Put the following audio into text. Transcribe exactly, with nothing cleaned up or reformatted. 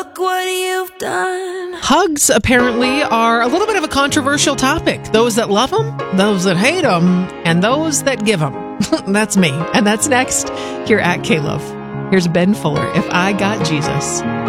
Look what you've done. Hugs apparently are a little bit of a controversial topic. Those that love them, those that hate them, and those that give them. That's me. And that's next here at K-Love. Here's Ben Fuller, If I Got Jesus.